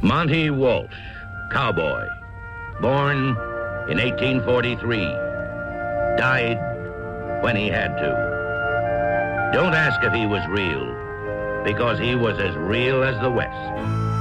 Monty Walsh, cowboy, born in 1843, died when he had to. Don't ask if he was real, because he was as real as the West.